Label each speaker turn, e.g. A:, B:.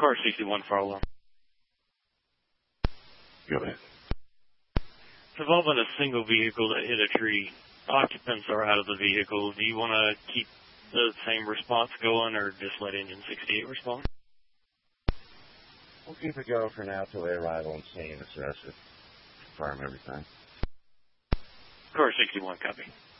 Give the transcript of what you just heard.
A: Car 61 fire alarm.
B: Go ahead.
A: Involving a single vehicle that hit a tree. Occupants are out of the vehicle. Do you want to keep the same response going or just let engine 68 respond?
B: We'll keep it going for now till they arrive on scene and assess it. Confirm everything.
A: Car 61, copy.